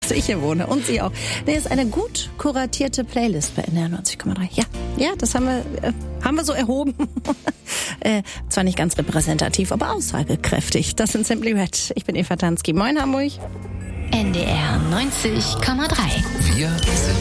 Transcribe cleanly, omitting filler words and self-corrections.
dass ich hier wohne und Sie auch. Nee, ist eine gut kuratierte Playlist bei NDR 90,3. Ja, das haben wir so erhoben. Zwar nicht ganz repräsentativ, aber aussagekräftig. Das sind Simply Red. Ich bin Eva Tansky. Moin, Hamburg. NDR 90,3. Wir sind